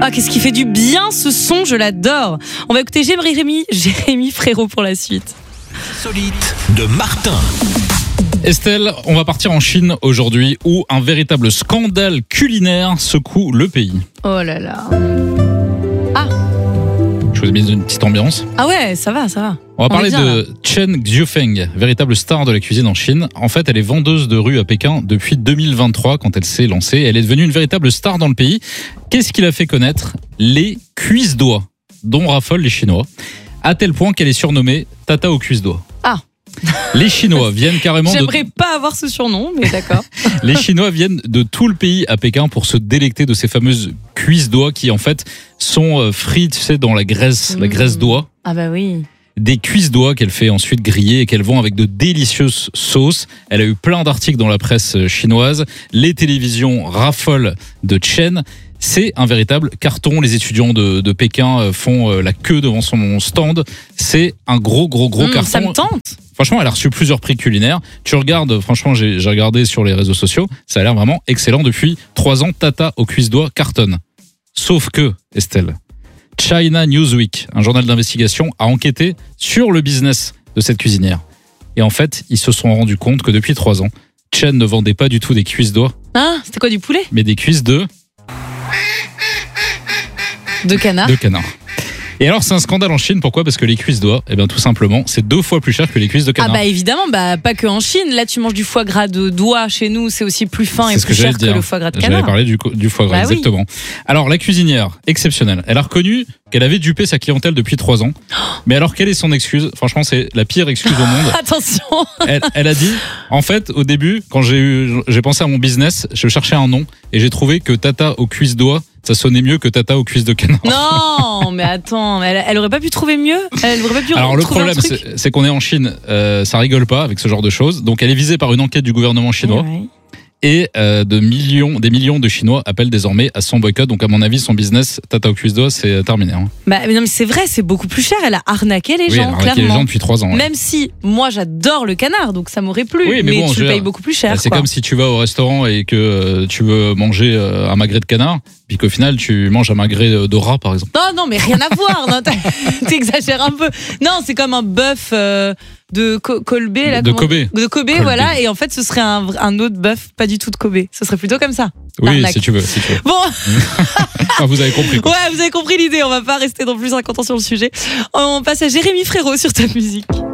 Ah, qu'est-ce qui fait du bien ce son, je l'adore. On va écouter Jérémy Frérot pour la suite. Insolite de Martin. Estelle, on va partir en Chine aujourd'hui où un véritable scandale culinaire secoue le pays. Oh là là. Je vous ai mis une petite ambiance. Ah ouais, ça va. On va parler est bien, de Chen Xiufeng, véritable star de la cuisine en Chine. En fait, elle est vendeuse de rue à Pékin depuis 2023 quand elle s'est lancée. Elle est devenue une véritable star dans le pays. Qu'est-ce qui l'a fait connaître ? Les cuisse-doigts, dont raffolent les Chinois, à tel point qu'elle est surnommée Tata aux cuisse-doigts. Ah. Les Chinois viennent carrément J'aimerais pas avoir ce surnom, mais d'accord. Les Chinois viennent de tout le pays à Pékin pour se délecter de ces fameuses cuisse-doigts qui en fait sont frites, tu sais, dans la graisse d'oie. Ah bah oui. Des cuisse-doigts qu'elle fait ensuite griller et qu'elle vend avec de délicieuses sauces. Elle a eu plein d'articles dans la presse chinoise. Les télévisions raffolent de Chen. C'est un véritable carton. Les étudiants de Pékin font la queue devant son stand. C'est un gros carton. Ça me tente. Franchement, elle a reçu plusieurs prix culinaires. Tu regardes, franchement, j'ai regardé sur les réseaux sociaux. Ça a l'air vraiment excellent. Depuis 3 ans, Tata aux cuisse-doigts cartonne. Sauf que, Estelle, China Newsweek, un journal d'investigation, a enquêté sur le business de cette cuisinière. Et en fait, ils se sont rendus compte que depuis 3 ans, Chen ne vendait pas du tout des cuisses-doigts. Ah, c'était quoi, du poulet ? Mais des cuisses de canard. De canard. Et alors, c'est un scandale en Chine. Pourquoi ? Parce que les cuisses-doigts, tout simplement, c'est 2 fois plus cher que les cuisses de canard. Ah bah évidemment, pas que en Chine. Là, tu manges du foie gras de doigt chez nous, c'est aussi plus fin et plus cher que le foie gras de canard. J'allais parler du foie gras, exactement. Oui. Alors, la cuisinière, exceptionnelle. Elle a reconnu qu'elle avait dupé sa clientèle depuis 3 ans. Mais alors, quelle est son excuse ? Franchement, c'est la pire excuse au monde. Attention. Elle a dit, en fait, au début, quand j'ai pensé à mon business, je cherchais un nom et j'ai trouvé que Tata aux cuisses-doigts, ça sonnait mieux que Tata aux cuisses de canard. Non, mais attends, elle aurait pas pu trouver mieux. Elle aurait pas pu. Alors le problème, c'est qu'on est en Chine, ça rigole pas avec ce genre de choses. Donc elle est visée par une enquête du gouvernement chinois. Oui. Et des millions de Chinois appellent désormais à son boycott. Donc à mon avis, son business Tata aux cuisses-doigts, c'est terminé. Hein. Bah non, mais c'est vrai, c'est beaucoup plus cher. Elle a arnaqué les gens, elle a arnaqué clairement. les gens depuis 3 ans. Ouais. Même si moi j'adore le canard, donc ça m'aurait plu. Oui, mais bon, tu le payes beaucoup plus cher. C'est comme si tu vas au restaurant et que tu veux manger un magret de canard, puis qu'au final tu manges un magret de rat, par exemple. Non, mais rien à voir. Non, t'exagères un peu. Non, c'est comme un bœuf. De Kobe, là, de Kobe, voilà, et en fait ce serait un autre bœuf, pas du tout de Kobe, ce serait plutôt comme ça. Oui, si tu veux. Bon. Vous avez compris quoi. Ouais, vous avez compris l'idée, on va pas rester non plus 50 ans sur le sujet. On passe à Jérémy Frérot sur ta musique.